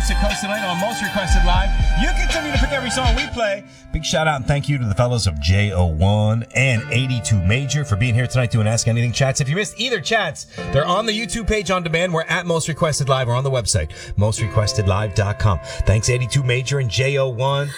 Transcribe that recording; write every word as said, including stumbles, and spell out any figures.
to Coast and Lane on Most Requested Live. You continue to pick every song we play. Big shout out and thank you to the fellows of J O one and eighty-two Major for being here tonight doing Ask Anything chats. If you missed either chats, they're on the YouTube page on demand. We're at Most Requested Live or on the website, most requested live dot com. Thanks eighty-two Major and J O one.